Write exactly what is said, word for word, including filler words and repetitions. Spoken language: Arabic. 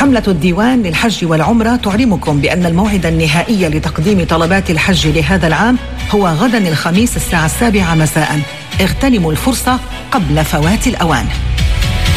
حملة الديوان للحج والعمرة تعلمكم بأن الموعد النهائي لتقديم طلبات الحج لهذا العام هو غدا الخميس الساعة السابعة مساء. اغتنموا الفرصة قبل فوات الأوان.